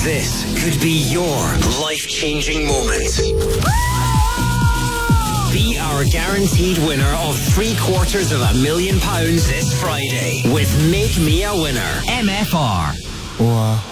This could be your life-changing moment. Be our guaranteed winner of £750,000 this Friday with Make Me a Winner. MFR.